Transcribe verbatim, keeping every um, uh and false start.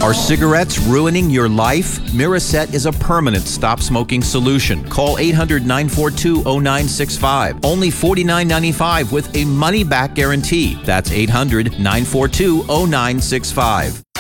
Are cigarettes ruining your life? Miraset is a permanent stop-smoking solution. Call eight hundred, nine four two, zero nine six five. Only forty-nine ninety-five with a money-back guarantee. That's eight hundred, nine four two, zero nine six five.